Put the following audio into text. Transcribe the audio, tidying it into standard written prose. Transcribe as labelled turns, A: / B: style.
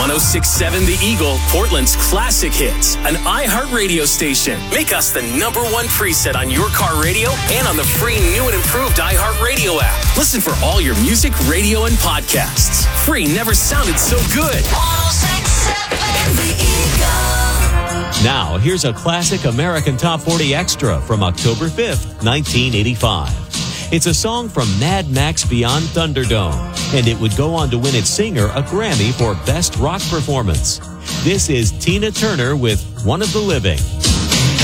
A: 106.7 The Eagle, Portland's classic hits, an iHeartRadio station. Make us the number one preset on your car radio and on the free new and improved iHeartRadio app. Listen for all your music, radio, and podcasts. Free never sounded so good.
B: 106.7 The Eagle.
C: Now, here's a classic American Top 40 extra from October 5th, 1985. It's a song from Mad Max Beyond Thunderdome, and it would go on to win its singer a Grammy for Best Rock Performance. This is Tina Turner with One of the Living.